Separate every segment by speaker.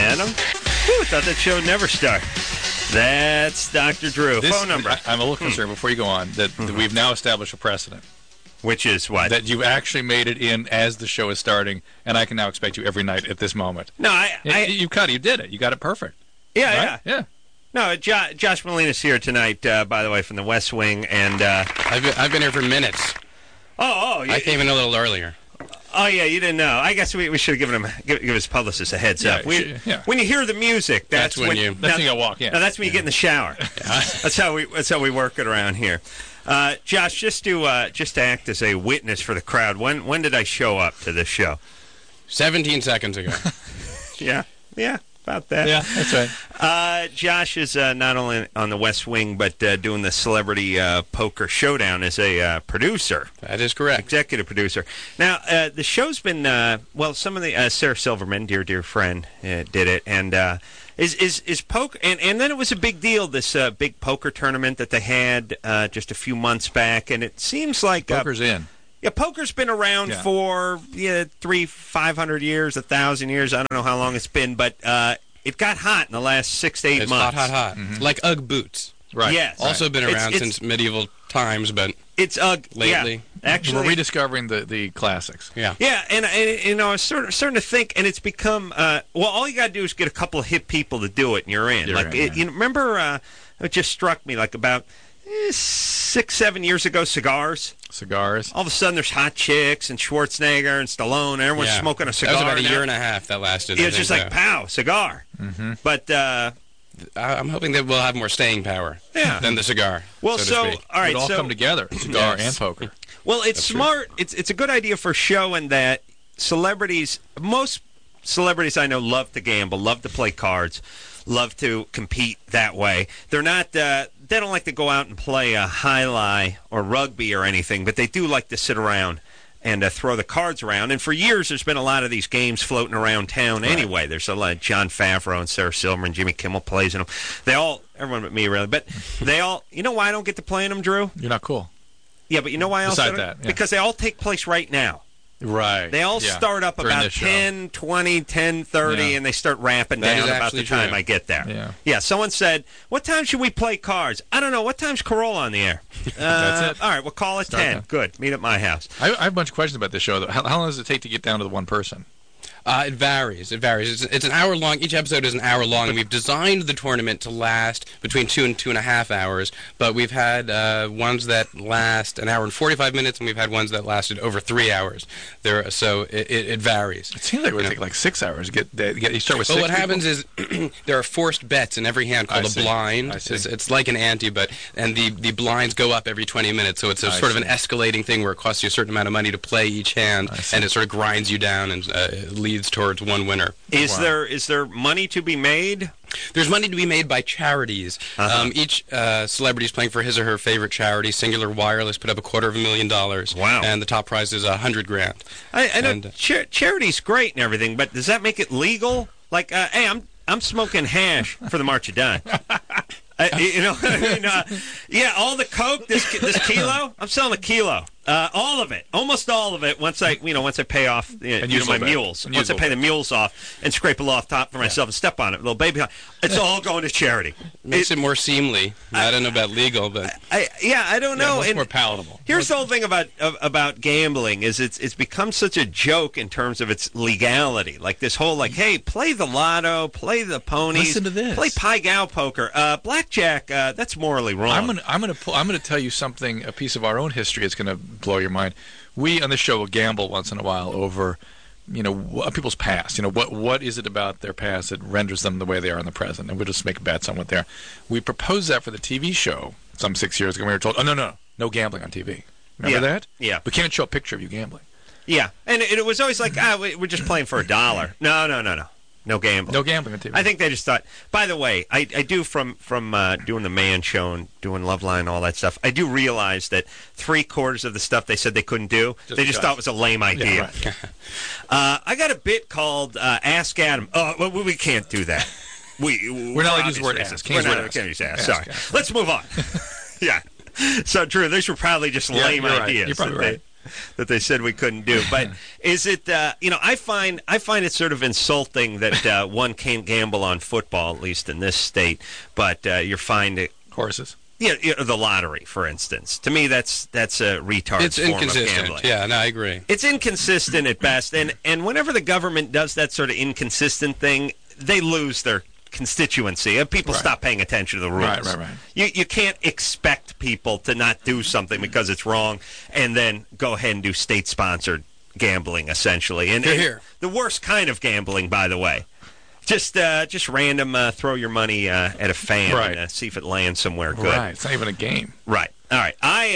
Speaker 1: met him. Whew, thought that show would never start. That's Dr. Drew. Phone number.
Speaker 2: I'm a little concerned before you go on that we've now established a precedent.
Speaker 1: Which is what?
Speaker 2: That you actually made it in as the show is starting, and I can now expect you every night at this moment.
Speaker 1: No,
Speaker 2: you did it. You got it perfect.
Speaker 1: Yeah,
Speaker 2: right? Yeah.
Speaker 1: No, Josh Molina's here tonight, by the way, from the West Wing, and
Speaker 3: I've been here for minutes. I came in a little earlier.
Speaker 1: Oh yeah, you didn't know. I guess we should have given him give his publicist a heads up. When you hear the music, that's when you
Speaker 2: walk in.
Speaker 1: No, that's when you get in the shower. That's how we work it around here. Josh, just to act as a witness for the crowd, when did I show up to this show?
Speaker 3: 17 seconds ago.
Speaker 1: Yeah, about that.
Speaker 2: Yeah, that's right.
Speaker 1: Josh is not only on the West Wing, but doing the Celebrity Poker Showdown as a producer.
Speaker 3: That is correct.
Speaker 1: Executive producer. Now, the show's been, some of the, Sarah Silverman, dear friend, did it, and is poker, and then it was a big deal, this big poker tournament that they had just a few months back, and it seems like...
Speaker 2: Poker's in.
Speaker 1: Yeah, poker's been around for 500 years, 1,000 years. I don't know how long it's been, but it got hot in the last 6 to 8 months.
Speaker 3: It's hot. Mm-hmm. Like Ugg boots.
Speaker 2: Right.
Speaker 1: Yes.
Speaker 3: Also been around since medieval times, but
Speaker 1: it's Ugg
Speaker 3: lately.
Speaker 1: Yeah, actually,
Speaker 2: we're rediscovering the classics.
Speaker 1: Yeah, and I was starting to think, and it's become all you got to do is get a couple of hip people to do it, and you're in. You remember? It just struck me like about 6-7 years ago, cigars. All of a sudden, there's hot chicks and Schwarzenegger and Stallone. And everyone's smoking a cigar.
Speaker 3: That was about a year and a half that lasted.
Speaker 1: It was just like, pow, cigar. Mm-hmm. But
Speaker 3: I'm hoping that we'll have more staying power than the cigar.
Speaker 1: Well,
Speaker 3: all right.
Speaker 2: It all come together, cigar and poker.
Speaker 1: Well, it's smart. True. It's a good idea for a show in that most celebrities I know love to gamble, love to play cards, love to compete that way. They're not... they don't like to go out and play high-lie or rugby or anything, but they do like to sit around and throw the cards around. And for years, there's been a lot of these games floating around town anyway. There's a lot of Jon Favreau and Sarah Silverman, Jimmy Kimmel plays in them. Everyone but me, really, but they all, you know why I don't get to play in them, Drew?
Speaker 2: You're not cool.
Speaker 1: Yeah, but you know why else?
Speaker 2: Besides that,
Speaker 1: because they all take place right now.
Speaker 2: Right.
Speaker 1: They all start up about 10, 20, 10, 30, and they start ramping down about the time I get there. Yeah, someone said, what time should we play cards? I don't know. What time's Corolla on the air?
Speaker 2: That's it.
Speaker 1: All right, we'll call it 10. Good. Meet at my house.
Speaker 2: I have a bunch of questions about this show, though. How long does it take to get down to the one person?
Speaker 3: It varies. It's an hour long. Each episode is an hour long, and we've designed the tournament to last between 2 and 2.5 hours. But we've had ones that last an hour and 45 minutes, and we've had ones that lasted over 3 hours. So it varies.
Speaker 2: It seems like it would take like 6 hours to get. You start with 6
Speaker 3: what happens is there are forced bets in every hand called a blind. It's like an ante, and the blinds go up every 20 minutes. So it's a sort of an escalating thing where it costs you a certain amount of money to play each hand, and it sort of grinds you down and leads towards one winner.
Speaker 1: Is there money to be made?
Speaker 3: There's money to be made by charities. Each celebrity is playing for his or her favorite charity. Singular Wireless put up $250,000.
Speaker 1: Wow!
Speaker 3: And the top prize is $100,000.
Speaker 1: I know charity's great and everything, but does that make it legal? Like, hey, I'm smoking hash for the March of Dime. All the coke, this kilo, I'm selling a kilo. All of it, almost all of it. Once I pay off my mules, once I pay the mules off and scrape a little off top for myself and step on it, little baby, it's all going to charity.
Speaker 3: Makes it more seemly. I don't know about legal, but
Speaker 1: I don't know.
Speaker 2: Much more palatable.
Speaker 1: Here's the whole thing about gambling is it's become such a joke in terms of its legality. Like this whole hey, play the lotto, play the ponies,
Speaker 2: listen to this,
Speaker 1: play Pai Gow poker, blackjack. That's morally wrong.
Speaker 2: I'm gonna tell you something. A piece of our own history is gonna blow your mind. We on this show will gamble once in a while over, people's past. What is it about their past that renders them the way they are in the present, and we'll just make bets on what they are. We proposed that for the TV show some 6 years ago. We were told, no gambling on TV. Remember that?
Speaker 1: Yeah.
Speaker 2: We can't show a picture of you gambling.
Speaker 1: Yeah, and it was always like, we're just playing for $1. No. No gambling.
Speaker 2: No gambling on TV.
Speaker 1: I think they just thought. By the way, I do from doing the Man Show and doing Loveline and all that stuff. I do realize that 3/4 of the stuff they said they couldn't do, they just thought was a lame idea.
Speaker 2: Yeah, right.
Speaker 1: I got a bit called Ask Adam. We can't do that.
Speaker 2: We're not allowed to use the word ask.
Speaker 1: Can't use ask. Sorry. Let's move on. Yeah. So, Drew, these were probably just lame ideas.
Speaker 2: You're probably right.
Speaker 1: that they said we couldn't do. But is it? I find it sort of insulting that one can't gamble on football, at least in this state. But you're fine to
Speaker 2: Horses.
Speaker 1: Yeah, the lottery, for instance. To me, that's a retard
Speaker 3: It's
Speaker 1: form of
Speaker 3: inconsistent.
Speaker 1: gambling.
Speaker 3: Yeah, no, I agree.
Speaker 1: It's inconsistent at best, and whenever the government does that sort of inconsistent thing, they lose their constituency. People stop paying attention to the rules.
Speaker 2: Right.
Speaker 1: You can't expect people to not do something because it's wrong, and then go ahead and do state-sponsored gambling, essentially. And
Speaker 3: Here.
Speaker 1: the worst kind of gambling, by the way. Just random throw your money at a fan and see if it lands somewhere good.
Speaker 2: Right. It's not even a game.
Speaker 1: Right. All right.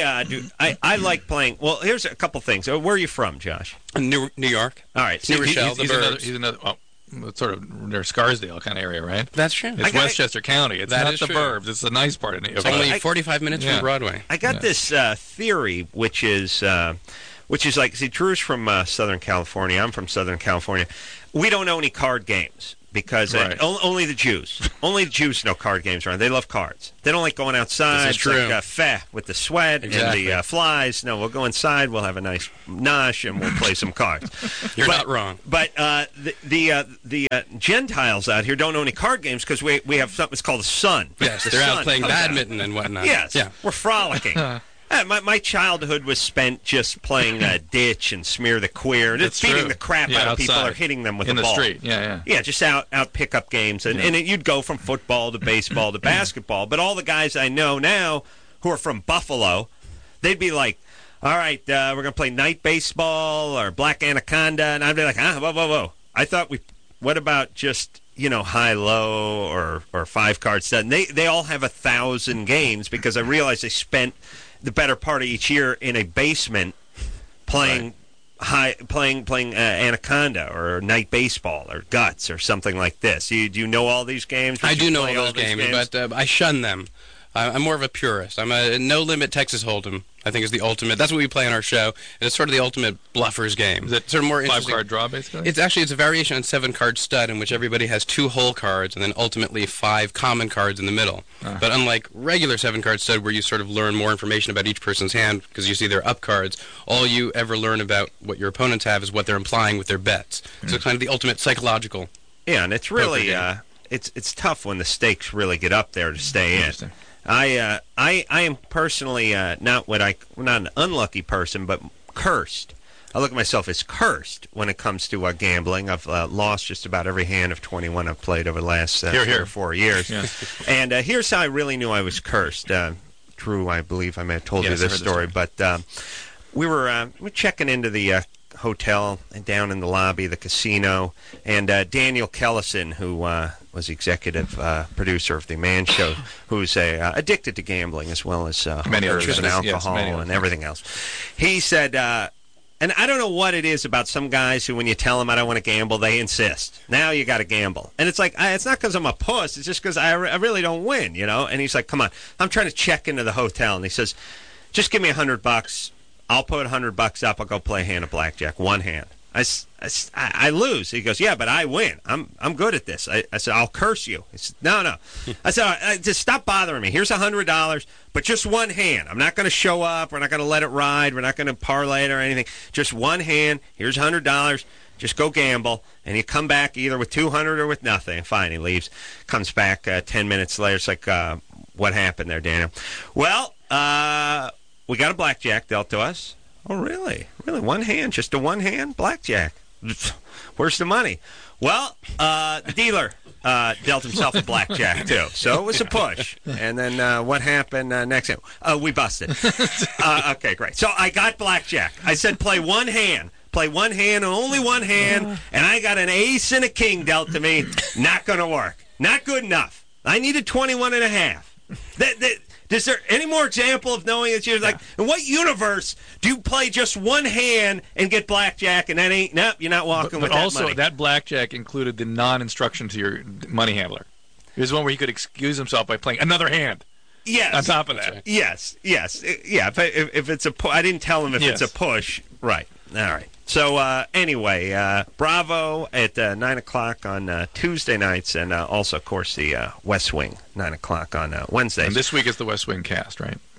Speaker 1: I like playing. Well, here's a couple things. Where are you from, Josh?
Speaker 3: New York.
Speaker 1: All right.
Speaker 3: New Rochelle, the burbs.
Speaker 2: He's another it's sort of near Scarsdale kind of area, right?
Speaker 3: That's true.
Speaker 2: It's Westchester County. It's
Speaker 3: That
Speaker 2: not
Speaker 3: is
Speaker 2: the
Speaker 3: true.
Speaker 2: burbs. It's the nice part of New York.
Speaker 3: It's only 45 minutes from Broadway.
Speaker 1: I got this theory, which is like, see, Drew's from Southern California. I'm from Southern California. We don't know any card games. Because only the Jews. Only the Jews know card games around. They love cards. They don't like going outside.
Speaker 3: This is true.
Speaker 1: It's like with the sweat and the flies. No, we'll go inside. We'll have a nice nosh and we'll play some cards.
Speaker 3: You're not wrong.
Speaker 1: But the Gentiles out here don't know any card games because we have something that's called the sun.
Speaker 3: Yes,
Speaker 1: The
Speaker 3: they're
Speaker 1: sun
Speaker 3: out playing
Speaker 1: comes out.
Speaker 3: badminton and whatnot.
Speaker 1: Yes,
Speaker 3: Yeah.
Speaker 1: we're frolicking. My childhood was spent just playing ditch and smear the queer, just beating
Speaker 2: true.
Speaker 1: the crap out of people
Speaker 2: outside.
Speaker 1: or hitting them with
Speaker 2: in
Speaker 1: the
Speaker 2: the
Speaker 1: ball.
Speaker 2: street. Yeah.
Speaker 1: Yeah, just out pickup games, and you'd go from football to baseball to basketball. But all the guys I know now who are from Buffalo, they'd be like, "All right, we're gonna play night baseball or Black Anaconda," and I'd be like, whoa. I thought what about just high-low or five-card stud? And they all have 1,000 games because I realized they spent the better part of each year in a basement playing Anaconda or night baseball or guts or something like this. Do you know all these games?
Speaker 3: I do know all those games, but I shun them. I'm more of a purist. I'm a no-limit Texas Hold'em, I think, is the ultimate. That's what we play on our show. And it's sort of the ultimate bluffer's game.
Speaker 2: Is it
Speaker 3: sort of more interesting?
Speaker 2: 5-card draw, basically?
Speaker 3: It's a variation on 7-card stud in which everybody has 2 whole cards and then ultimately 5 common cards in the middle. But unlike regular 7-card stud where you sort of learn more information about each person's hand because you see their up cards, all you ever learn about what your opponents have is what they're implying with their bets. So it's kind of the ultimate psychological.
Speaker 1: Yeah, and it's really it's tough when the stakes really get up there to stay in. I am personally not an unlucky person, but cursed. I look at myself as cursed when it comes to gambling. I've lost just about every hand of 21 I've played over the last 3 or 4 years. And here's how I really knew I was cursed. Drew, I believe I may have told you this story, but we were checking into the hotel and down in the lobby of the casino, and Daniel Kellison, who was executive producer of The Man Show, who's addicted to gambling as well as
Speaker 2: many
Speaker 1: hookers
Speaker 2: others,
Speaker 1: and alcohol and everything else. He said, and I don't know what it is about some guys who, when you tell them I don't want to gamble, they insist. Now you got to gamble. And it's like, it's not because I'm a puss. It's just because I really don't win, And he's like, come on. I'm trying to check into the hotel. And he says, just give me $100. I'll put $100 up. I'll go play a hand of blackjack. One hand. I lose. He goes, yeah, but I win. I'm good at this. I said, I'll curse you. He said, no. I said, just stop bothering me. Here's $100, but just one hand. I'm not going to show up. We're not going to let it ride. We're not going to parlay it or anything. Just one hand. Here's $100. Just go gamble, and you come back either with 200 or with nothing. Fine, he leaves. Comes back 10 minutes later. It's like, what happened there, Daniel? Well, we got a blackjack dealt to us. Oh, really? Really? One hand? Just a one hand? Blackjack. Where's the money? Well, the dealer dealt himself a blackjack, too. So it was a push. And then what happened next? We busted. Okay, great. So I got blackjack. I said play one hand. Play one hand and only one hand. And I got an ace and a king dealt to me. Not going to work. Not good enough. I needed 21 and a half. Is there any more example of knowing that you're like, in what universe do you play just one hand and get blackjack and that ain't, nope, you're not walking with that money.
Speaker 2: But also, that blackjack included the non-instruction to your money handler. It was one where he could excuse himself by playing another hand.
Speaker 1: Yes.
Speaker 2: On top of that.
Speaker 3: Right.
Speaker 1: Yes. Yeah, if it's a I didn't tell him if it's a push. Right. All right. So, anyway, Bravo at 9 o'clock on Tuesday nights, and also, of course, the West Wing, 9 o'clock on Wednesdays.
Speaker 2: And this week is the West Wing cast, right?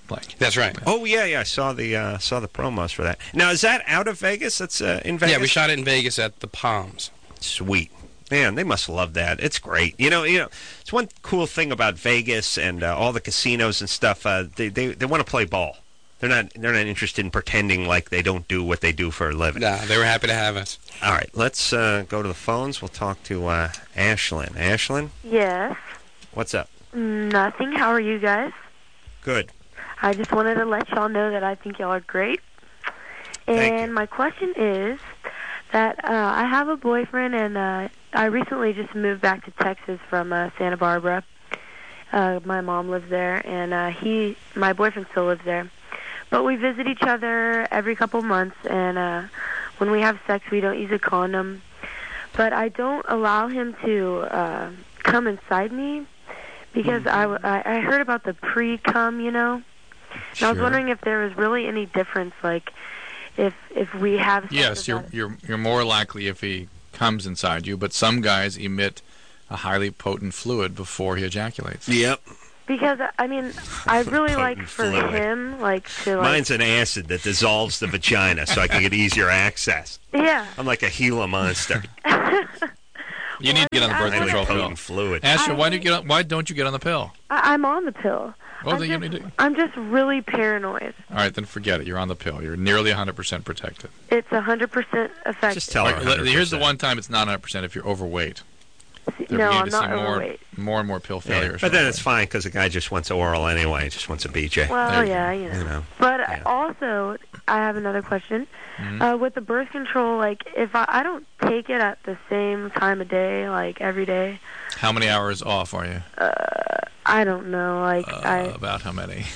Speaker 2: playing.
Speaker 3: That's right.
Speaker 1: Oh yeah. I saw the promos for that. Now is that out of Vegas? That's in Vegas.
Speaker 3: Yeah, we shot it in Vegas at the Palms.
Speaker 1: Sweet. Man, they must love that. It's great. You know, it's one cool thing about Vegas and all the casinos and stuff. They want to play ball. They're not interested in pretending like they don't do what they do for a living.
Speaker 3: Nah, they were happy to have us.
Speaker 1: All right, let's go to the phones. We'll talk to Ashlyn. Ashlyn,
Speaker 4: Yes.
Speaker 1: what's up?
Speaker 4: Nothing. How are you guys?
Speaker 1: Good.
Speaker 4: I just wanted to let y'all know that I think y'all are great.
Speaker 1: Thank
Speaker 4: And
Speaker 1: you.
Speaker 4: my question is that I have a boyfriend, and I recently just moved back to Texas from Santa Barbara. My mom lives there, and my boyfriend still lives there. But we visit each other every couple months, and when we have sex, we don't use a condom. But I don't allow him to come inside me because I heard about the pre-cum, you know. And I was wondering if there was really any difference, like if we have sex.
Speaker 2: Yes, you're more likely if he comes inside you, but some guys emit a highly potent fluid before he ejaculates.
Speaker 1: Yep.
Speaker 4: Because, I mean, I really
Speaker 1: Potent
Speaker 4: like for
Speaker 1: fluid.
Speaker 4: him, like, to, like...
Speaker 1: Mine's an acid that dissolves the vagina so I can get easier access.
Speaker 4: Yeah.
Speaker 1: I'm like a Gila monster.
Speaker 2: You need to get on the birth
Speaker 4: I
Speaker 1: Highly
Speaker 2: control pill.
Speaker 1: potent fluid.
Speaker 2: Ashley, why don't you get on the pill?
Speaker 4: I'm on the pill.
Speaker 2: Well, then you need to.
Speaker 4: I'm just really paranoid.
Speaker 2: All right, then forget it. You're on the pill. You're nearly 100% protected.
Speaker 4: It's 100% effective.
Speaker 1: Just tell her.
Speaker 2: All right, here's the
Speaker 1: 100%.
Speaker 2: one time it's not 100% if you're overweight. They're
Speaker 4: No,
Speaker 2: beginning
Speaker 4: I'm
Speaker 2: to
Speaker 4: not
Speaker 2: see
Speaker 4: overweight.
Speaker 2: more and more pill
Speaker 1: Yeah,
Speaker 2: failures.
Speaker 1: but then it's fine because the guy just wants oral anyway. Just wants a BJ.
Speaker 4: Well,
Speaker 2: There you
Speaker 4: yeah,
Speaker 2: go.
Speaker 4: you know.
Speaker 1: You know.
Speaker 4: But
Speaker 1: Yeah.
Speaker 4: also, I have another question.
Speaker 2: Mhm.
Speaker 4: With the birth control, like, if I don't take it at the same time of day, like, every day,
Speaker 2: How many hours off are you?
Speaker 4: I don't know. Like,
Speaker 2: About how many?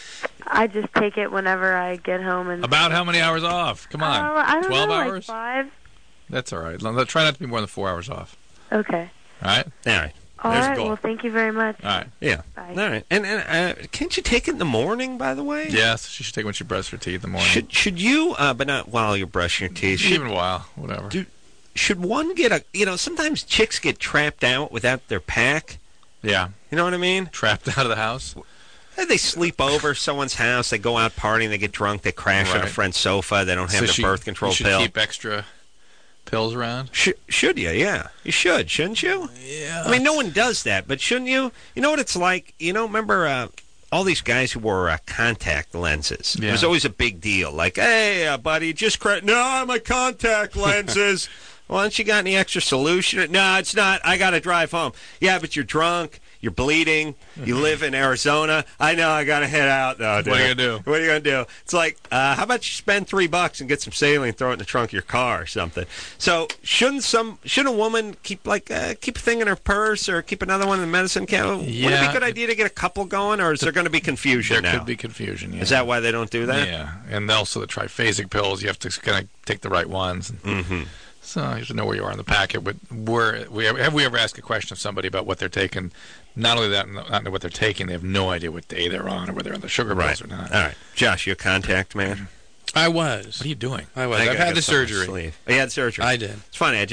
Speaker 4: I just take it whenever I get home. And
Speaker 2: About how many hours off? Come on.
Speaker 4: I don't
Speaker 2: 12
Speaker 4: know,
Speaker 2: hours?
Speaker 4: like 5?
Speaker 2: That's all right. Try not to be more than 4 hours off.
Speaker 4: Okay.
Speaker 2: All right?
Speaker 1: All right.
Speaker 4: All
Speaker 1: There's a
Speaker 4: right,
Speaker 1: goal.
Speaker 4: well, thank you very much.
Speaker 2: All right.
Speaker 1: Yeah.
Speaker 4: Bye.
Speaker 1: All right. And can't you take it in the morning, by the way?
Speaker 2: Yes, she should take it when she brushes her teeth in the morning.
Speaker 1: Should you, but not while you're brushing your teeth.
Speaker 2: Even a while, whatever.
Speaker 1: Should one get sometimes chicks get trapped out without their pack.
Speaker 2: Yeah.
Speaker 1: You know what I mean?
Speaker 2: Trapped out of the house.
Speaker 1: They sleep over someone's house. They go out partying. They get drunk. They crash on a
Speaker 2: Right.
Speaker 1: friend's sofa. They don't have their birth control
Speaker 2: you should
Speaker 1: pill.
Speaker 2: keep extra pills around.
Speaker 1: Should you? Yeah. You should, shouldn't you?
Speaker 2: Yeah.
Speaker 1: I mean, no one does that, but shouldn't you? You know what it's like? Remember all these guys who wore contact lenses? It
Speaker 2: Yeah.
Speaker 1: was always a big deal. Like, hey, buddy, just no, my contact lenses. Well, haven't you got any extra solution? No, it's not. I got to drive home. Yeah, but you're drunk. You're bleeding. You live in Arizona. I know. I got to head out, though. Dude.
Speaker 2: What are you going to do?
Speaker 1: What are you going to do? It's like, how about you spend $3 and get some saline and throw it in the trunk of your car or something? So shouldn't a woman keep a thing in her purse or keep another one in the medicine cabinet? Would it be
Speaker 2: Yeah.
Speaker 1: a good idea to get a couple going, or is there going to be confusion
Speaker 2: There
Speaker 1: now?
Speaker 2: could be confusion, yeah.
Speaker 1: Is that why they don't do that?
Speaker 2: Yeah. And also the triphasic pills, you have to kind of take the right ones.
Speaker 1: Mm-hmm.
Speaker 2: So you have to know where you are in the packet. But have we ever asked a question of somebody about what they're taking? Not only that, not know what they're taking, they have no idea what day they're on or whether they're on the sugar
Speaker 1: Right.
Speaker 2: pills or not.
Speaker 1: All right. Josh, you a contact man?
Speaker 3: I was.
Speaker 2: What are you doing?
Speaker 3: I was.
Speaker 1: I
Speaker 3: I've
Speaker 1: gotta
Speaker 3: had the
Speaker 1: get something to
Speaker 3: surgery.
Speaker 1: sleeve. You had surgery?
Speaker 3: I did.
Speaker 1: It's funny.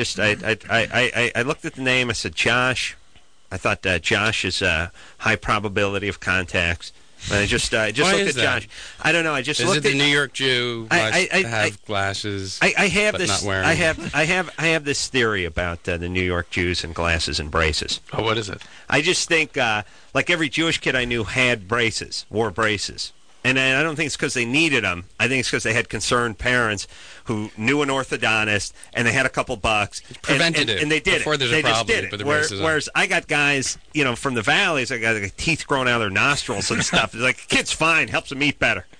Speaker 1: I looked at the name. I said, Josh. I thought Josh is a high probability of contacts. And I just
Speaker 3: Why
Speaker 1: looked
Speaker 3: is
Speaker 1: at
Speaker 3: that?
Speaker 1: Josh. I don't know. I just
Speaker 3: Is
Speaker 1: looked
Speaker 3: it the
Speaker 1: at
Speaker 3: New York Jew
Speaker 1: I-
Speaker 3: have glasses?
Speaker 1: I have
Speaker 3: but
Speaker 1: this.
Speaker 3: not wearing
Speaker 1: I have this theory about the New York Jews and glasses and braces.
Speaker 2: Oh, what is it?
Speaker 1: I just think, like every Jewish kid I knew had braces, wore braces. And I don't think it's because they needed them. I think it's because they had concerned parents who knew an orthodontist, and they had a couple bucks.
Speaker 3: Preventative.
Speaker 1: And they did
Speaker 3: Before
Speaker 1: it.
Speaker 3: there's a
Speaker 1: They just
Speaker 3: problem,
Speaker 1: did it.
Speaker 3: put the braces on.
Speaker 1: Whereas I got guys, from the valleys, I got teeth growing out of their nostrils and stuff. It's like, kid's fine, helps them eat better.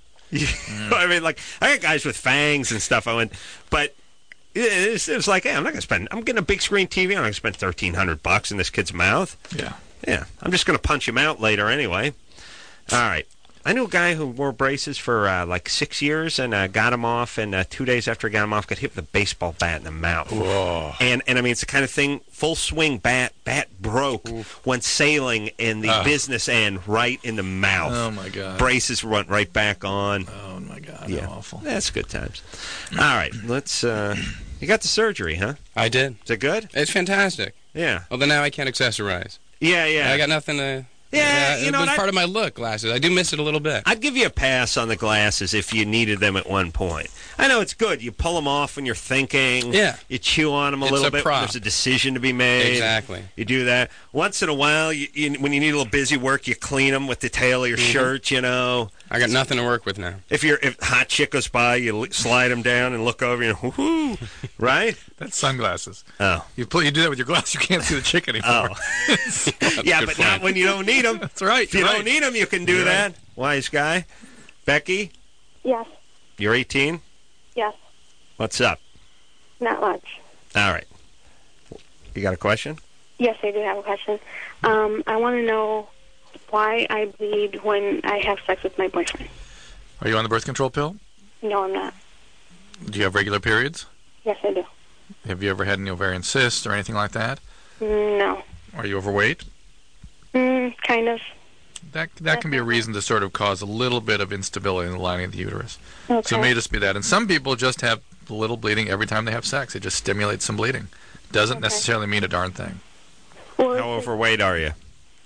Speaker 1: I mean, like, I got guys with fangs and stuff. But it was like, hey, I'm getting a big screen TV. I'm not going to spend $1,300 in this kid's mouth.
Speaker 2: Yeah.
Speaker 1: Yeah, I'm just going to punch him out later anyway. All right. I knew a guy who wore braces for like 6 years and got him off, and 2 days after he got him off, got hit with a baseball bat in the mouth.
Speaker 2: Whoa.
Speaker 1: And I mean, it's the kind of thing, full swing bat broke, went sailing in the business end right in the mouth.
Speaker 2: Oh, my God.
Speaker 1: Braces went right back on.
Speaker 2: Oh, my God.
Speaker 1: Yeah.
Speaker 2: How awful.
Speaker 1: That's good times. All right, let's, you got the surgery, huh?
Speaker 3: I did.
Speaker 1: Is it good?
Speaker 3: It's fantastic.
Speaker 1: Yeah.
Speaker 3: Although now I can't accessorize.
Speaker 1: Yeah.
Speaker 3: I got nothing to
Speaker 1: Yeah, you
Speaker 3: it
Speaker 1: know
Speaker 3: was
Speaker 1: what?
Speaker 3: part of my look, glasses. I do miss it a little bit.
Speaker 1: I'd give you a pass on the glasses if you needed them at one point. I know it's good. You pull them off when you're thinking.
Speaker 3: Yeah.
Speaker 1: You chew on them a
Speaker 3: It's
Speaker 1: little
Speaker 3: a
Speaker 1: bit
Speaker 3: prop.
Speaker 1: when there's a decision to be made.
Speaker 3: Exactly.
Speaker 1: You do that. Once in a while, when you need a little busy work, you clean them with the tail of your shirt, you know.
Speaker 3: I got nothing to work with now.
Speaker 1: If hot chick goes by, you slide them down and look over, and whoo, right?
Speaker 2: That's sunglasses.
Speaker 1: Oh.
Speaker 2: You do that with your glasses, you can't see the chick anymore.
Speaker 1: Yeah,
Speaker 3: good
Speaker 1: but
Speaker 3: point.
Speaker 1: not when you don't need them.
Speaker 2: That's right.
Speaker 1: If you don't need them, you can do
Speaker 2: You're
Speaker 1: that. Wise guy. Becky,
Speaker 5: Yes.
Speaker 1: you're 18?
Speaker 5: Yes.
Speaker 1: What's up?
Speaker 5: Not much.
Speaker 1: All right. You got a question?
Speaker 5: Yes, I do have a question. I want to know why I bleed when I have sex with my boyfriend.
Speaker 2: Are you on the birth control pill?
Speaker 5: No, I'm not.
Speaker 2: Do you have regular periods?
Speaker 5: Yes, I do.
Speaker 2: Have you ever had any ovarian cysts or anything like that?
Speaker 5: No.
Speaker 2: Are you overweight?
Speaker 5: Kind of.
Speaker 2: That can be a reason to sort of cause a little bit of instability in the lining of the uterus.
Speaker 5: Okay.
Speaker 2: So it may just be that. And some people just have a little bleeding every time they have sex. It just stimulates some bleeding. Doesn't necessarily mean a darn thing.
Speaker 5: Well,
Speaker 1: How overweight are you?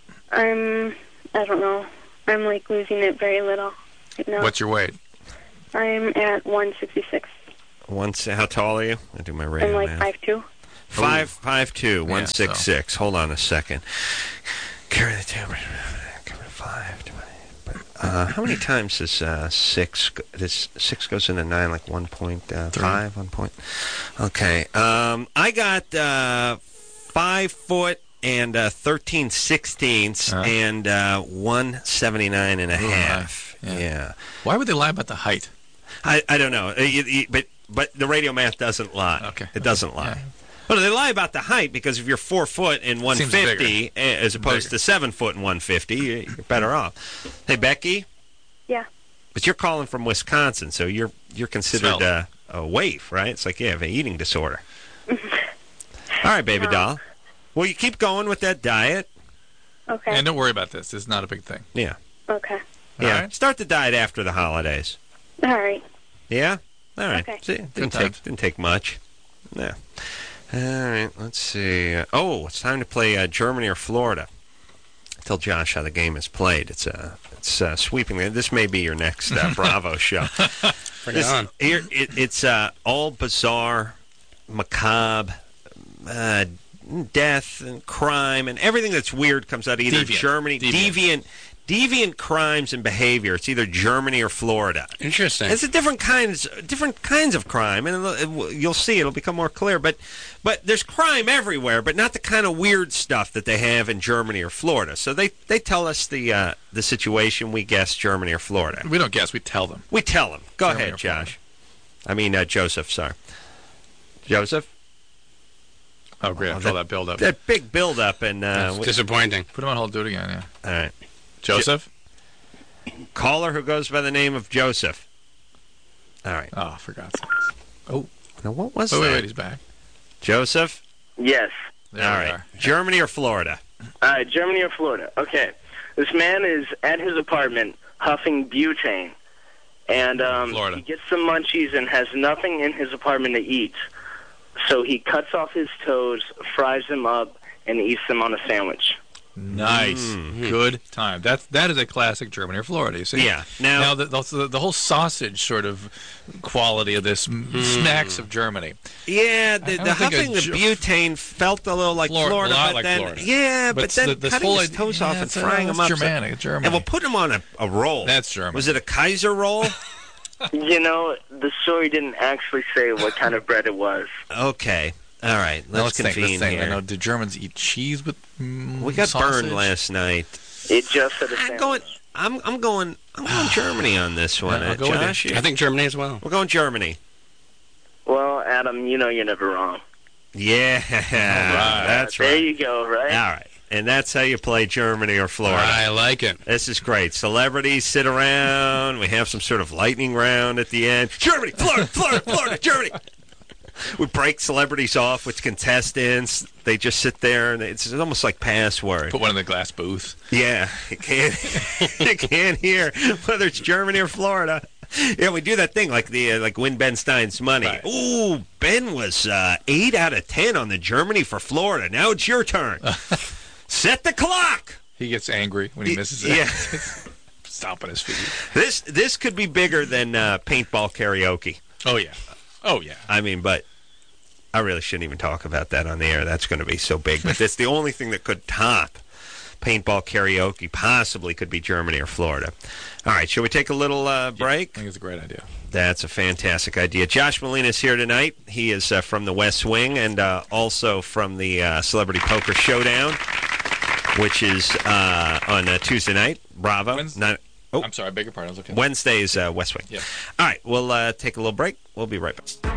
Speaker 5: I don't know. I'm like losing it very little right now.
Speaker 2: What's your weight?
Speaker 5: I'm at 166.
Speaker 1: How tall are you? I do my radio
Speaker 5: I'm like
Speaker 1: math.
Speaker 5: 5'2".
Speaker 1: 5'2", 166.
Speaker 2: so-
Speaker 1: Hold on a second. Carry the two. Cover 5. How many times does 6? This 6 goes into 9, like 1.5. 1 point. Okay. I got 5 foot and 13 sixteenths and 179 and a half. Yeah.
Speaker 2: Why would they lie about the height?
Speaker 1: I don't know. But the radio math doesn't lie.
Speaker 2: Okay.
Speaker 1: It doesn't lie.
Speaker 2: Yeah.
Speaker 1: Well, they lie about the height because if you're 4 foot and 150 as opposed to 7 foot and 150, you're better off. Hey, Becky?
Speaker 5: Yeah.
Speaker 1: But you're calling from Wisconsin, so you're considered a waif, right? It's like you have an eating disorder. All right, baby doll. Well, you keep going with that diet.
Speaker 5: Okay.
Speaker 2: And don't worry about this. It's not a big thing.
Speaker 1: Yeah.
Speaker 5: Okay.
Speaker 1: Yeah.
Speaker 2: All right.
Speaker 1: Start the diet after the holidays.
Speaker 5: All right.
Speaker 1: Yeah? All right.
Speaker 5: Okay.
Speaker 1: See,
Speaker 2: Good times.
Speaker 1: didn't take much. Yeah. All right, let's see. It's time to play Germany or Florida. Tell Josh how the game is played. It's sweeping. This may be your next Bravo show.
Speaker 3: Bring it on.
Speaker 1: It's all bizarre, macabre, death and crime and everything that's weird comes out of either Germany. Deviant crimes and behavior. It's either Germany or Florida.
Speaker 3: Interesting.
Speaker 1: It's different kinds of crime, and you'll see it'll become more clear. But there's crime everywhere, but not the kind of weird stuff that they have in Germany or Florida. So they tell us the situation. We guess Germany or Florida.
Speaker 2: We don't guess. We tell them.
Speaker 1: We tell them. Go
Speaker 2: Germany
Speaker 1: ahead,
Speaker 2: or Florida.
Speaker 1: Josh. I mean Joseph. Sorry, Joseph.
Speaker 2: Oh, great. After all that build-up.
Speaker 1: That big build-up, and
Speaker 3: It's disappointing.
Speaker 2: Put him on hold. Do it again, yeah.
Speaker 1: all right.
Speaker 2: Joseph?
Speaker 1: Caller who goes by the name of Joseph. All right.
Speaker 2: Oh, for God's sakes. Oh.
Speaker 1: Now, what was
Speaker 2: Oh,
Speaker 1: that?
Speaker 2: wait, he's back.
Speaker 1: Joseph?
Speaker 6: Yes.
Speaker 2: There
Speaker 1: All
Speaker 2: we
Speaker 1: right.
Speaker 2: are.
Speaker 1: Germany or Florida?
Speaker 6: Germany or Florida. Okay. This man is at his apartment huffing butane. And
Speaker 2: Florida.
Speaker 6: he gets some munchies and has nothing in his apartment to eat. So he cuts off his toes, fries them up, and eats them on a sandwich.
Speaker 2: Nice. Good time. That is a classic Germany or Florida, you see?
Speaker 1: Yeah.
Speaker 2: Now the whole sausage sort of quality of this smacks of Germany.
Speaker 1: Yeah,
Speaker 2: I
Speaker 1: the
Speaker 2: don't think
Speaker 1: huffing
Speaker 2: a
Speaker 1: the
Speaker 2: Ger-
Speaker 1: butane felt a little like Florida,
Speaker 3: a lot
Speaker 1: but
Speaker 3: like
Speaker 1: then
Speaker 3: Florida.
Speaker 1: yeah, but then
Speaker 2: this
Speaker 1: cutting
Speaker 2: whole
Speaker 1: his
Speaker 2: idea-
Speaker 1: toes off and
Speaker 2: it's,
Speaker 1: frying them
Speaker 2: that's
Speaker 1: up.
Speaker 2: Germanic, Germany.
Speaker 1: And we'll put him on a roll.
Speaker 2: That's German.
Speaker 1: Was it a Kaiser roll?
Speaker 6: You know, the story didn't actually say what kind of bread it was.
Speaker 1: Okay. All right.
Speaker 2: Now,
Speaker 1: Let's
Speaker 2: think,
Speaker 1: convene
Speaker 2: think. I
Speaker 1: here.
Speaker 2: know, do Germans eat cheese with
Speaker 1: We got
Speaker 2: sausage?
Speaker 1: burned last night.
Speaker 6: It just said a
Speaker 1: I'm
Speaker 6: sandwich.
Speaker 1: going. I'm going Germany on this one.
Speaker 2: Yeah, I'll go with
Speaker 1: Josh,
Speaker 3: I think Germany as well.
Speaker 1: we're going Germany.
Speaker 6: Well, Adam, you know you're never wrong.
Speaker 1: Yeah, that's
Speaker 6: There
Speaker 1: right.
Speaker 6: you go, right?
Speaker 1: All right, and that's how you play Germany or Florida.
Speaker 3: I like it.
Speaker 1: This is great. Celebrities sit around. We have some sort of lightning round at the end. Germany, Florida, Florida, Florida, Germany. We break celebrities off with contestants. They just sit there, and it's almost like password.
Speaker 2: Put one in the glass booth.
Speaker 1: Yeah, you can't hear whether it's Germany or Florida. Yeah, we do that thing like win Ben Stein's money.
Speaker 2: Right.
Speaker 1: Ooh, Ben was 8 out of 10 on the Germany for Florida. Now it's your turn. Set the clock.
Speaker 2: He gets angry when he misses it.
Speaker 1: Yeah.
Speaker 2: Stomping his feet.
Speaker 1: This could be bigger than paintball karaoke.
Speaker 2: Oh, yeah. Oh, yeah.
Speaker 1: I mean, but I really shouldn't even talk about that on the air. That's going to be so big. But that's the only thing that could top paintball karaoke, possibly could be Germany or Florida. All right, shall we take a little break?
Speaker 2: I think it's a great idea.
Speaker 1: That's a fantastic idea. Josh Molina is here tonight. He is from the West Wing and also from the Celebrity Poker Showdown, which is on Tuesday night. Bravo.
Speaker 2: I'm sorry, I beg your pardon. I was looking.
Speaker 1: Wednesday's West Wing.
Speaker 2: Yeah.
Speaker 1: All right, we'll take a little break. We'll be right back.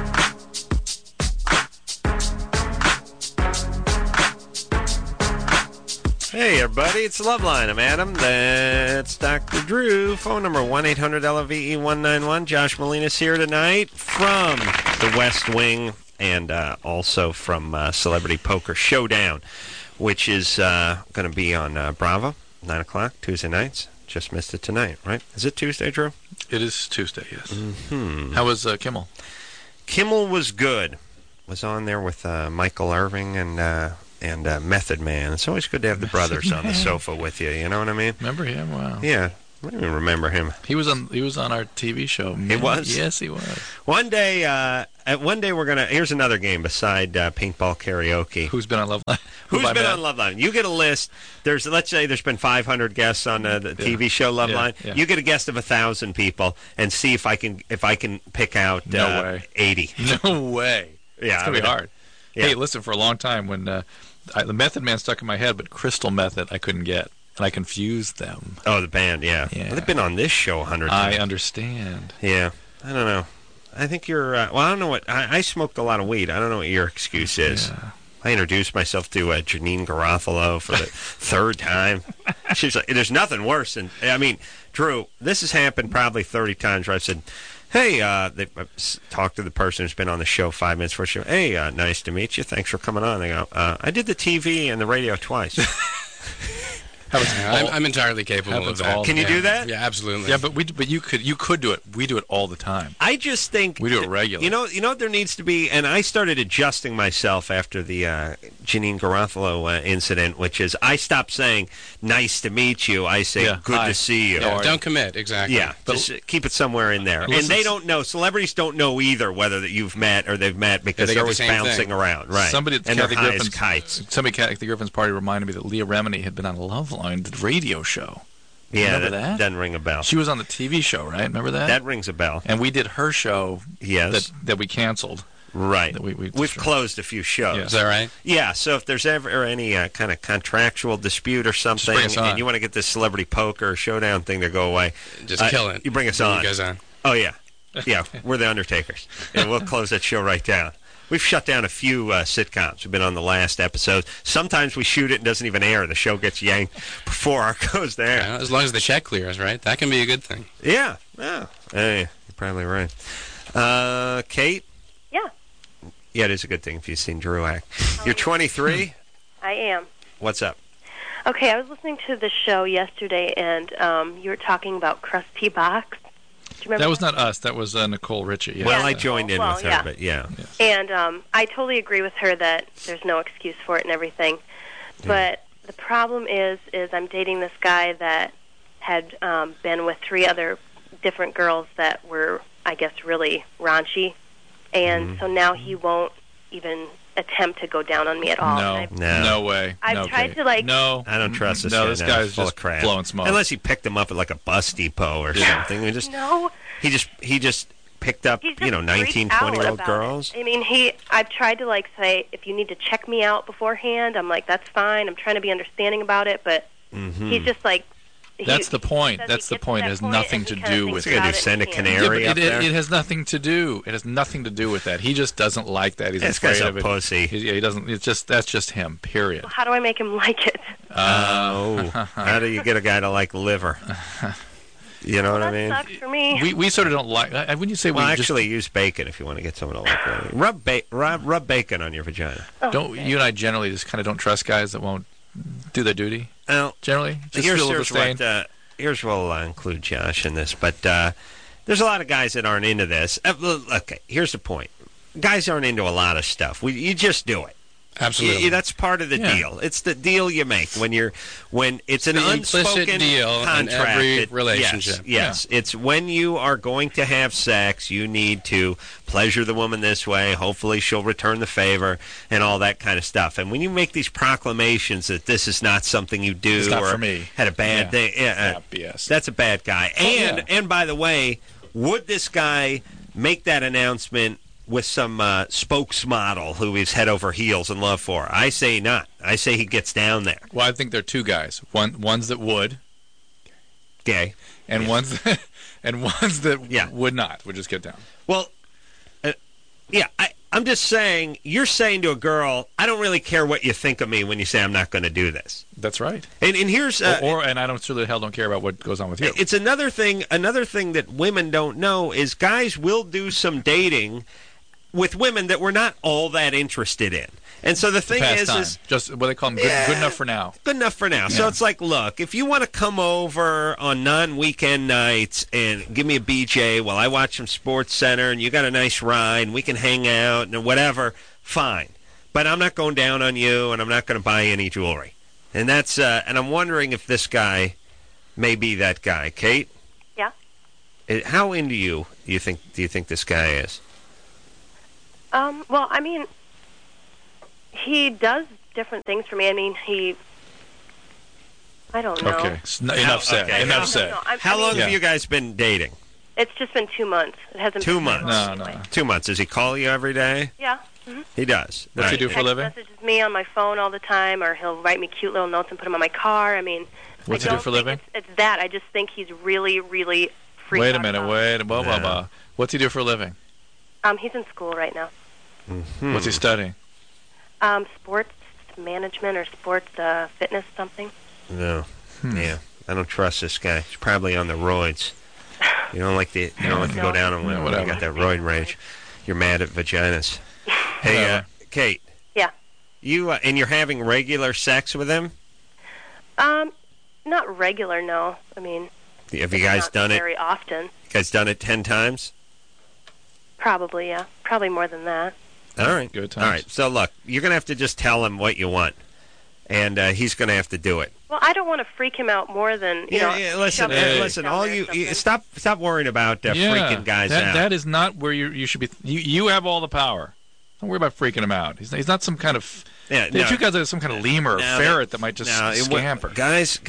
Speaker 1: Hey, everybody, it's Loveline. I'm Adam. That's Dr. Drew. Phone number 1-800-LOVE-191. Josh Molina's here tonight from the West Wing and also from Celebrity Poker Showdown, which is going to be on Bravo, 9 o'clock, Tuesday nights. Just missed it tonight, right? Is it Tuesday, Drew?
Speaker 2: It is Tuesday, yes.
Speaker 1: Mm-hmm.
Speaker 2: How was Kimmel?
Speaker 1: Kimmel was good. Was on there with Michael Irving and Method Man. It's always good to have the brothers on the sofa with you. You know what I mean?
Speaker 2: Remember him? Wow.
Speaker 1: Yeah, I don't even remember him.
Speaker 2: He was on our TV show.
Speaker 1: He was?
Speaker 2: Yes, he was.
Speaker 1: One day we're gonna. Here's another game beside paintball karaoke.
Speaker 2: Who's been on Loveline?
Speaker 1: Who's been on Loveline? You get a list. Let's say there's been 500 guests on the TV show Loveline.
Speaker 2: Yeah.
Speaker 1: You get a guest of 1,000 people and see if I can pick out
Speaker 2: No way.
Speaker 1: 80.
Speaker 2: No way.
Speaker 1: Yeah,
Speaker 2: it's gonna be hard.
Speaker 1: Yeah.
Speaker 2: Hey, listen. For a long time, when the Method Man stuck in my head, but Crystal Method I couldn't get, and I confused them.
Speaker 1: Oh, the band, yeah.
Speaker 2: Yeah.
Speaker 1: Well, they've been on this show 100 times.
Speaker 2: I understand.
Speaker 1: Yeah, I don't know. I think you're. Well, I don't know what. I smoked a lot of weed. I don't know what your excuse is.
Speaker 2: Yeah.
Speaker 1: I introduced myself to Janine Garofalo for the third time. She's like, "There's nothing worse than." I mean, Drew, this has happened probably 30 times where I've said, "Hey," I've talked to the person who's been on the show 5 minutes before the show. "Hey, nice to meet you. Thanks for coming on." They go, "I did the TV and the radio twice."
Speaker 3: I'm entirely capable of that.
Speaker 1: Can you do that?
Speaker 3: Yeah, absolutely.
Speaker 2: Yeah, but you could do it. We do it all the time.
Speaker 1: I just think
Speaker 2: We do it regularly.
Speaker 1: You know what there needs to be, and I started adjusting myself after the Janine Garofalo incident, which is I stopped saying "nice to meet you." I say "good
Speaker 2: hi.
Speaker 1: to see you."
Speaker 3: Yeah, don't commit, exactly.
Speaker 1: Yeah, just keep it somewhere in there. And they don't know. Celebrities don't know either whether that you've met or they've met because
Speaker 3: they
Speaker 1: they're
Speaker 3: got the
Speaker 1: always
Speaker 3: same
Speaker 1: bouncing
Speaker 3: thing.
Speaker 1: around, right?
Speaker 2: Somebody at
Speaker 1: and they're
Speaker 2: Kathy
Speaker 1: high as
Speaker 2: Griffin's
Speaker 1: kites.
Speaker 2: Somebody at Kathy Griffin's party reminded me that Leah Remini had been on Loveline, the radio show.
Speaker 1: Yeah,
Speaker 2: Remember that?
Speaker 1: doesn't ring a bell.
Speaker 2: She was on the TV show, right? Remember that?
Speaker 1: That rings a bell.
Speaker 2: And we did her show.
Speaker 1: Yes.
Speaker 2: That we canceled.
Speaker 1: Right.
Speaker 2: That
Speaker 1: We've
Speaker 2: destroyed.
Speaker 1: closed a few shows.
Speaker 2: Yeah.
Speaker 3: Is that right?
Speaker 1: Yeah, so if there's ever any kind of contractual dispute or something,
Speaker 2: bring us on.
Speaker 1: and you want to get this Celebrity Poker Showdown thing to go away,
Speaker 3: Just kill it.
Speaker 1: You bring us
Speaker 3: Bring
Speaker 1: on.
Speaker 3: you guys on.
Speaker 1: Oh, yeah. Yeah, we're the Undertakers. And we'll close that show right down. We've shut down a few sitcoms. We've been on the last episode. Sometimes we shoot it and it doesn't even air. The show gets yanked before our goes there.
Speaker 3: Yeah, as long as the check clears, right? That can be a good thing.
Speaker 1: Yeah. Hey, you're probably right. Kate?
Speaker 5: Yeah,
Speaker 1: Yeah, it is a good thing if you've seen Drew act. You're 23?
Speaker 5: I am.
Speaker 1: What's up?
Speaker 5: Okay, I was listening to the show yesterday, and you were talking about Krusty Box. Do you remember
Speaker 2: That was not us. That was Nicole Richie. Yeah.
Speaker 1: Well, I joined in
Speaker 5: Well,
Speaker 1: with her,
Speaker 5: yeah.
Speaker 1: but yeah.
Speaker 5: And I totally agree with her that there's no excuse for it and everything. But the problem is I'm dating this guy that had been with 3 other different girls that were, I guess, really raunchy. And so now he won't even attempt to go down on me at all.
Speaker 2: No,
Speaker 5: And
Speaker 2: no way.
Speaker 5: I've
Speaker 2: no,
Speaker 5: tried
Speaker 2: Kate.
Speaker 5: to, like-
Speaker 2: No,
Speaker 1: I don't trust this
Speaker 2: No,
Speaker 1: guy
Speaker 2: this
Speaker 1: now.
Speaker 2: guy's
Speaker 1: He's full
Speaker 2: just
Speaker 1: of crap.
Speaker 2: blowing smoke.
Speaker 1: Unless he picked him up at like a bus depot or something.
Speaker 5: No.
Speaker 1: He just picked up,
Speaker 5: He's just
Speaker 1: 19,
Speaker 5: freaked out
Speaker 1: 20-year-old
Speaker 5: about
Speaker 1: girls.
Speaker 5: it. I mean, I've tried to, like, say, if you need to check me out beforehand, I'm like, that's fine. I'm trying to be understanding about it, but he's just like...
Speaker 2: That's the point.
Speaker 5: says
Speaker 2: That's
Speaker 5: he
Speaker 2: the
Speaker 5: gets
Speaker 2: point.
Speaker 5: that
Speaker 2: It has
Speaker 5: point,
Speaker 2: nothing
Speaker 5: and
Speaker 2: to
Speaker 5: he kinda
Speaker 2: do
Speaker 5: thinks
Speaker 2: with
Speaker 1: What are you gonna
Speaker 5: about
Speaker 1: do,
Speaker 5: it
Speaker 1: send a
Speaker 5: and can't.
Speaker 1: canary
Speaker 2: Yeah,
Speaker 1: up
Speaker 2: but
Speaker 1: there?
Speaker 2: it has nothing to do. It has nothing to do with that. He just doesn't like that. He's
Speaker 1: This
Speaker 2: afraid
Speaker 1: guy's a
Speaker 2: of it.
Speaker 1: pussy.
Speaker 2: He doesn't. That's just him. Period.
Speaker 5: How do I make him like it?
Speaker 1: How do you get a guy to like liver? You know what I
Speaker 5: That
Speaker 1: mean?
Speaker 5: sucks for me.
Speaker 2: We sort of don't like. When you say
Speaker 1: Well,
Speaker 2: we
Speaker 1: actually, use bacon if you want to get someone to like it. Rub bacon on your vagina.
Speaker 5: Oh,
Speaker 2: don't
Speaker 5: okay.
Speaker 2: you and I generally just kind of don't trust guys that won't do their duty.
Speaker 1: Well,
Speaker 2: Generally, just
Speaker 1: here's
Speaker 2: feel the stain.
Speaker 1: here's we'll include Josh in this, but there's a lot of guys that aren't into this. Okay, here's the point: guys aren't into a lot of stuff. You just do it.
Speaker 3: Absolutely.
Speaker 1: That's part of the deal. It's the deal you make when it's an
Speaker 3: the implicit
Speaker 1: unspoken
Speaker 3: deal in
Speaker 1: contract.
Speaker 3: every relationship.
Speaker 1: Yes. It's when you are going to have sex, you need to pleasure the woman this way. Hopefully she'll return the favor and all that kind of stuff. And when you make these proclamations that this is not something you do
Speaker 2: It's not
Speaker 1: or
Speaker 2: for me.
Speaker 1: had a bad day,
Speaker 2: BS.
Speaker 1: that's a bad guy. And by the way, would this guy make that announcement with some spokesmodel who he's head over heels in love for? I say not. I say he gets down there.
Speaker 2: Well, I think there are two guys. Ones that would,
Speaker 1: Gay.
Speaker 2: and ones that would not. Would just get down.
Speaker 1: Well, I'm just saying, you're saying to a girl, I don't really care what you think of me when you say I'm not going to do this.
Speaker 2: That's right.
Speaker 1: And here's...
Speaker 2: and I don't care about what goes on with you.
Speaker 1: It's another thing that women don't know is guys will do some dating with women that we're not all that interested in. And so the thing is
Speaker 2: just what they call them, good enough for now.
Speaker 1: Good enough for now. Yeah. So it's like, look, if you want to come over on non-weekend nights and give me a BJ while I watch some Sports Center and you got a nice ride and we can hang out and whatever, fine. But I'm not going down on you and I'm not going to buy any jewelry. And that's and I'm wondering if this guy may be that guy. Kate?
Speaker 5: Yeah.
Speaker 1: How into you do you think this guy is?
Speaker 5: Well, I mean, he does different things for me. I mean, I don't know.
Speaker 2: Okay, enough said.
Speaker 1: Okay.
Speaker 2: Enough said.
Speaker 1: How long have you guys been dating?
Speaker 5: It's just been 2 months. It hasn't
Speaker 1: 2
Speaker 5: been
Speaker 1: months.
Speaker 5: No.
Speaker 1: 2 months. Does he call you every day?
Speaker 5: Yeah. Mm-hmm.
Speaker 1: He does.
Speaker 2: What's he do for a living?
Speaker 5: He messages me on my phone all the time, or he'll write me cute little notes and put them on my car. I mean,
Speaker 2: what's he do for a living?
Speaker 5: It's that. I just think he's really, really freaked out.
Speaker 2: Wait a minute. Blah. What's he do for a living?
Speaker 5: He's in school right now.
Speaker 1: Mm-hmm.
Speaker 2: What's he studying?
Speaker 5: Sports management or sports fitness something.
Speaker 1: No. Yeah. I don't trust this guy. He's probably on the roids. You don't like to go down on women when you got that roid rage. You're mad at vaginas. Hey, Kate.
Speaker 5: Yeah.
Speaker 1: You and you're having regular sex with him?
Speaker 5: Not regular, no. I mean,
Speaker 1: have you guys done it
Speaker 5: very often?
Speaker 1: You guys done it 10 times?
Speaker 5: Probably, yeah. Probably more than that.
Speaker 1: All right.
Speaker 2: Good times.
Speaker 1: All right. So look, you're going to have to just tell him what you want, and he's going to have to do it.
Speaker 5: Well, I don't want to freak him out more than you know.
Speaker 1: Listen. All you stop worrying about freaking guys out.
Speaker 2: That is not where you should be. You have all the power. Don't worry about freaking him out. He's not some kind of. The two guys are some kind of lemur or ferret that might just scamper.
Speaker 1: Guys,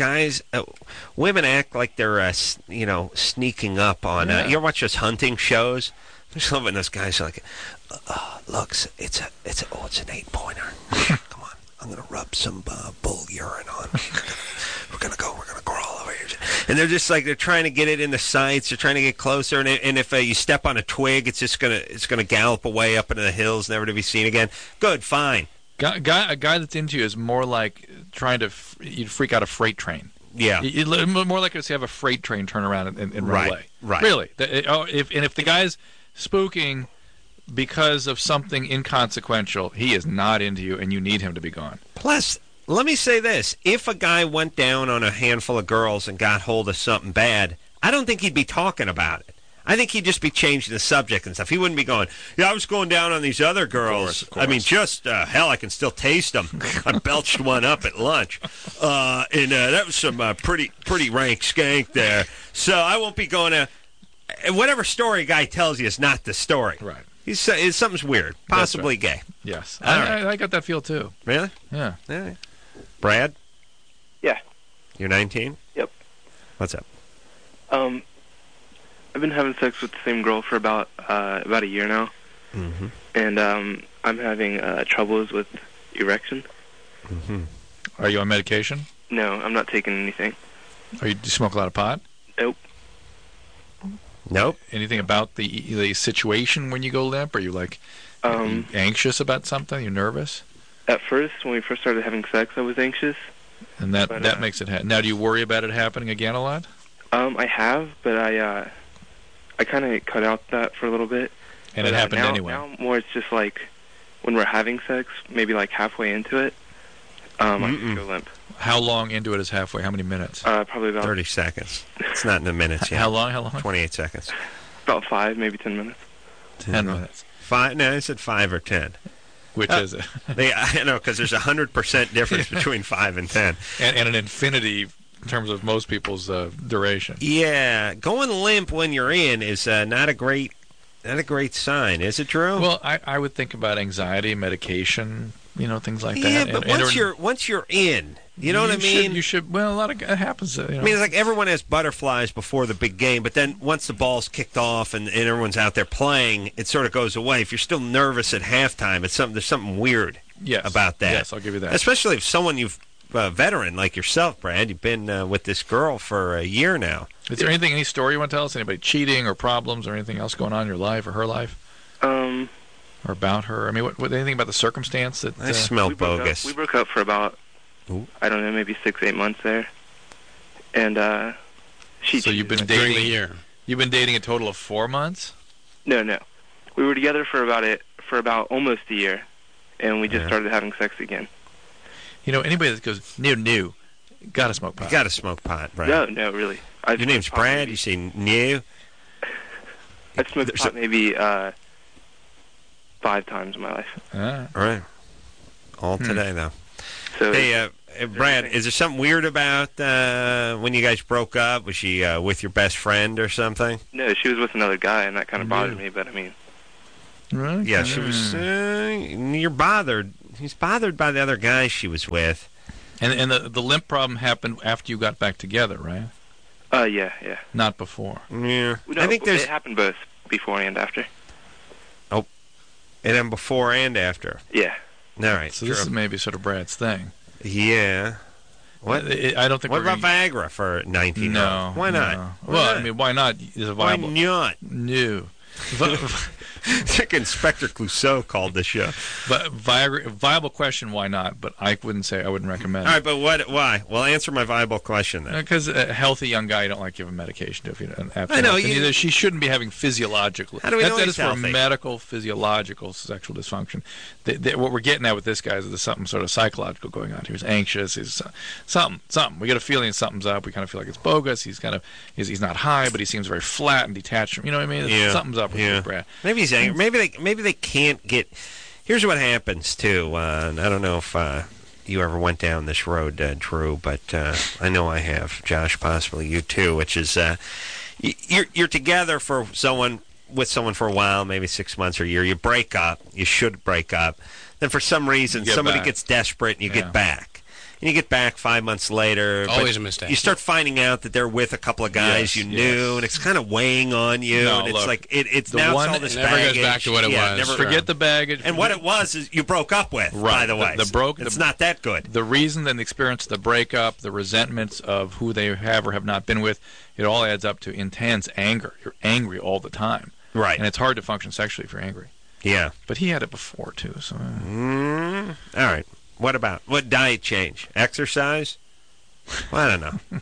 Speaker 1: women act like they're sneaking up on. You ever watch those hunting shows? There's some of those guys are like, look, it's an 8-pointer. Come on, I'm gonna rub some bull urine on. We're gonna crawl over here, and they're just like they're trying to get it in the sights. They're trying to get closer, and if you step on a twig, it's gonna gallop away up into the hills, never to be seen again. Good, fine.
Speaker 2: A guy that's into you is more like trying to you'd freak out a freight train.
Speaker 1: Yeah,
Speaker 2: more likely to have a freight train turn around and run away.
Speaker 1: Right.
Speaker 2: Really. If the guy's spooking because of something inconsequential, he is not into you, and you need him to be gone.
Speaker 1: Plus, let me say this. If a guy went down on a handful of girls and got hold of something bad, I don't think he'd be talking about it. I think he'd just be changing the subject and stuff. He wouldn't be going, I was going down on these other girls. Of course. I mean, just, hell, I can still taste them. I belched one up at lunch. And that was some pretty rank skank there. So I won't be going to... Whatever story a guy tells you is not the story.
Speaker 2: Right.
Speaker 1: Something's weird. Possibly gay.
Speaker 2: Yes.
Speaker 1: Right.
Speaker 2: I got that feel, too.
Speaker 1: Really?
Speaker 2: Yeah.
Speaker 1: Yeah. Brad?
Speaker 6: Yeah.
Speaker 1: You're 19?
Speaker 6: Yep.
Speaker 1: What's up?
Speaker 6: I've been having sex with the same girl for about a year now.
Speaker 1: Mm-hmm.
Speaker 6: And I'm having troubles with erection.
Speaker 1: Mm-hmm.
Speaker 2: Are you on medication?
Speaker 6: No, I'm not taking anything.
Speaker 2: Do you smoke a lot of pot?
Speaker 1: Nope.
Speaker 2: Anything about the situation when you go limp? Are you are you anxious about something? Are you nervous?
Speaker 6: At first, when we first started having sex, I was anxious.
Speaker 2: And that makes it happen. Now, do you worry about it happening again a lot?
Speaker 6: I have, but I kind of cut out that for a little bit.
Speaker 2: And it happened anyway.
Speaker 6: Now more it's just like when we're having sex, maybe like halfway into it, I just go limp.
Speaker 2: How long into it is halfway? How many minutes?
Speaker 6: Probably about
Speaker 1: 30 seconds. It's not in the minutes yet.
Speaker 2: How long?
Speaker 1: 28 seconds.
Speaker 6: About 5, maybe 10 minutes.
Speaker 2: 10 minutes.
Speaker 1: 5? No, I said 5 or 10.
Speaker 2: Which is it?
Speaker 1: I know, because there's 100% difference between 5 and 10.
Speaker 2: And an infinity in terms of most people's duration.
Speaker 1: Yeah, going limp when you're in is not a great sign, is it, Drew?
Speaker 2: Well, I would think about anxiety, medication, things like
Speaker 1: yeah,
Speaker 2: that.
Speaker 1: but once you're in, you know what I mean?
Speaker 2: You should. Well, a lot of it happens.
Speaker 1: I mean, it's like everyone has butterflies before the big game, but then once the ball's kicked off and everyone's out there playing, it sort of goes away. If you're still nervous at halftime, there's something weird about that.
Speaker 2: Yes, I'll give you that.
Speaker 1: Especially if someone veteran like yourself, Brad, you've been with this girl for a year now.
Speaker 2: Is there any story you want to tell us? Anybody cheating or problems or anything else going on in your life or her life? Or about her? I mean, what anything about the circumstance that...
Speaker 1: I smell bogus.
Speaker 6: We broke up for about, I don't know, maybe 6-8 months there. And she...
Speaker 2: So you've been dating...
Speaker 3: During the year.
Speaker 2: You've been dating a total of 4 months?
Speaker 6: No. We were together for about almost a year. And we just started having sex again.
Speaker 2: Anybody that goes, new, gotta smoke pot.
Speaker 1: You gotta smoke pot, Brad.
Speaker 6: No, really.
Speaker 1: Your name's Brad, you say new?
Speaker 6: I've smoked pot maybe 5 times in my life.
Speaker 1: All right. All today, though.
Speaker 6: So
Speaker 1: hey, Brad, is there something weird about when you guys broke up? Was she with your best friend or something?
Speaker 6: No, she was with another guy, and that kind of bothered me, but I mean...
Speaker 2: Right.
Speaker 1: Yeah, she was... you're bothered. He's bothered by the other guy she was with.
Speaker 2: And the limp problem happened after you got back together, right?
Speaker 6: Yeah.
Speaker 2: Not before.
Speaker 1: Yeah.
Speaker 6: No,
Speaker 1: I think
Speaker 6: it happened both before and after.
Speaker 1: Oh. And then before and after.
Speaker 6: Yeah.
Speaker 1: All right.
Speaker 2: So this is maybe sort of Brad's thing.
Speaker 1: Yeah. What?
Speaker 2: I don't think.
Speaker 1: What about Viagra for 19?
Speaker 2: No.
Speaker 1: Why not?
Speaker 2: No. Well, I mean, why not? Is a viable.
Speaker 1: Why not?
Speaker 2: No.
Speaker 1: It's like Inspector Clouseau called the show.
Speaker 2: But viable question, why not? But I wouldn't recommend it.
Speaker 1: All right, but why? Well, answer my viable question then.
Speaker 2: Because a healthy young guy, you don't like giving medication to if you don't have to.
Speaker 1: I know.
Speaker 2: She shouldn't be having physiological.
Speaker 1: How do we know
Speaker 2: that
Speaker 1: he's
Speaker 2: is for
Speaker 1: healthy?
Speaker 2: medical, physiological sexual dysfunction. What we're getting at with this guy is there's something sort of psychological going on. He was anxious. He's something. We get a feeling something's up. We kind of feel like it's bogus. He's not high, but he seems very flat and detached from. You know what I mean?
Speaker 1: Yeah.
Speaker 2: Something's up with Brad.
Speaker 1: Maybe he's angry. Maybe they can't get. Here's what happens too. And I don't know if you ever went down this road, Drew, but I know I have. Josh, possibly you too. Which is you're together with someone for a while, maybe 6 months or a year. You break up. You should break up. Then for some reason somebody gets desperate and you get back. And you get back 5 months later.
Speaker 3: Always a mistake.
Speaker 1: You start finding out that they're with a couple of guys you knew, and it's kind of weighing on you.
Speaker 2: No,
Speaker 1: and it's
Speaker 2: look,
Speaker 1: like it's now
Speaker 2: one
Speaker 1: it's all this
Speaker 3: never
Speaker 1: baggage.
Speaker 3: goes back to what it was.
Speaker 2: Forget the baggage.
Speaker 1: And what it was is you broke up with.
Speaker 2: Right.
Speaker 1: By the way, it's not that good.
Speaker 2: The reason and the experience of the breakup, the resentments of who they have or have not been with, it all adds up to intense anger. You're angry all the time.
Speaker 1: Right.
Speaker 2: And it's hard to function sexually if you're angry.
Speaker 1: Yeah.
Speaker 2: But he had it before too. So.
Speaker 1: All right. What diet change? Exercise? Well, I don't know.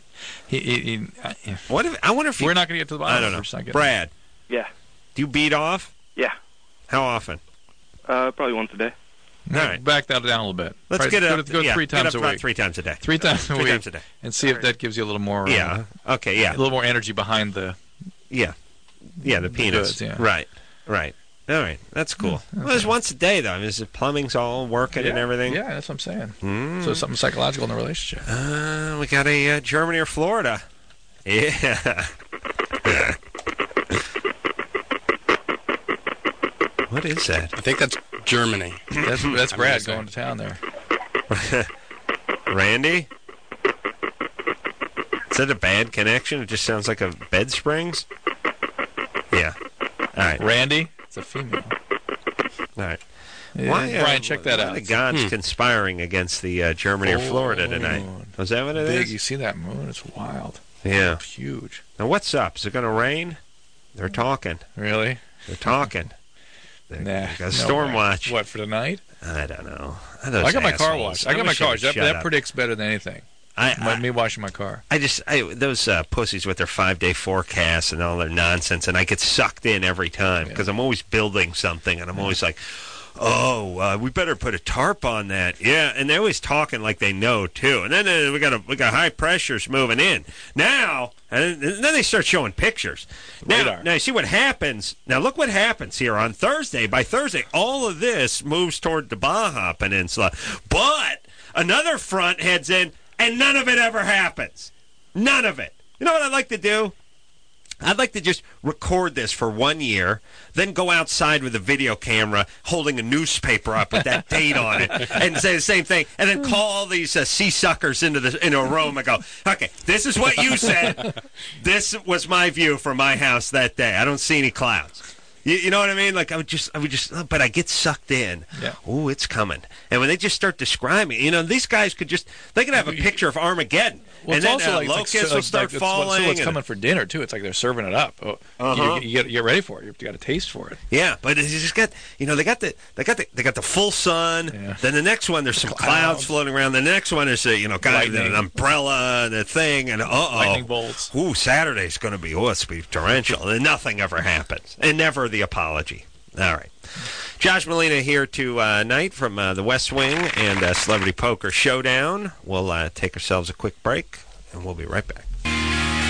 Speaker 1: I wonder if
Speaker 2: we're not going to get to the bottom.
Speaker 1: I don't know. Brad.
Speaker 6: Yeah.
Speaker 1: Do you beat off?
Speaker 6: Yeah.
Speaker 1: How often?
Speaker 6: Probably once a day.
Speaker 1: All right.
Speaker 2: Back that down a little bit.
Speaker 1: Let's get it up.
Speaker 2: Go 3 times a week.
Speaker 1: 3 times a day.
Speaker 2: 3 times a week.
Speaker 1: 3 times a day.
Speaker 2: And see if that gives you a little more.
Speaker 1: Yeah. Okay. Yeah.
Speaker 2: A little more energy behind the.
Speaker 1: Yeah. Yeah. The penis.
Speaker 2: Goods, yeah.
Speaker 1: Right. All right, that's cool.
Speaker 2: Okay.
Speaker 1: Well, it's once a day, though. I mean, the plumbing's all working and everything.
Speaker 2: Yeah, that's what I'm saying. So something psychological in the relationship.
Speaker 1: We got a Germany or Florida. Yeah. What is that?
Speaker 3: I think that's Germany.
Speaker 2: That's Brad going to town there.
Speaker 1: Randy? Is that a bad connection? It just sounds like a bed springs? Yeah. All right.
Speaker 2: Randy? It's a female.
Speaker 1: All right.
Speaker 2: Yeah,
Speaker 1: Why,
Speaker 2: Brian, check that out.
Speaker 1: The gods conspiring against the Germany or Florida tonight. Was that what it is?
Speaker 2: You see that moon? It's wild.
Speaker 1: Yeah.
Speaker 2: It's huge.
Speaker 1: Now, what's up? Is it going to rain? They're talking.
Speaker 2: Really?
Speaker 1: They're talking.
Speaker 2: Nah.
Speaker 1: They got a storm watch.
Speaker 2: What, for tonight?
Speaker 1: I don't know.
Speaker 2: I got my car washed. I got my car washed. That predicts better than anything. Me washing my car.
Speaker 1: Those pussies with their 5-day forecasts and all their nonsense, and I get sucked in every time because I'm always building something, and I'm always like, we better put a tarp on that. Yeah, and they're always talking like they know too. And then we got high pressures moving in now, and then they start showing pictures. Now you see what happens. Now look what happens here on Thursday. By Thursday, all of this moves toward the Baja Peninsula, but another front heads in, and none of it ever happens. None of it. You know what I'd like to do? I'd like to just record this for 1 year, then go outside with a video camera holding a newspaper up with that date on it and say the same thing, and then call all these sea suckers into a room and go, okay, this is what you said. This was my view from my house that day. I don't see any clouds. You know what I mean? Like I would just, but I get sucked in.
Speaker 2: Yeah.
Speaker 1: Oh, it's coming. And when they just start describing, these guys could have a picture of Armageddon.
Speaker 2: Well,
Speaker 1: and
Speaker 2: it's
Speaker 1: then
Speaker 2: also
Speaker 1: locusts will start falling.
Speaker 2: So it's coming for dinner too. It's like they're serving it up. You get ready for it. You got to taste for it.
Speaker 1: Yeah, but it's just got they got the full sun. Yeah. Then the next one there's some clouds floating around. The next one is an umbrella and a thing and
Speaker 2: lightning bolts.
Speaker 1: Ooh, Saturday's going to be it's be torrential and nothing ever happens and never the apology. All right. Josh Molina here tonight from the West Wing and Celebrity Poker Showdown. We'll take ourselves a quick break, and we'll be right back.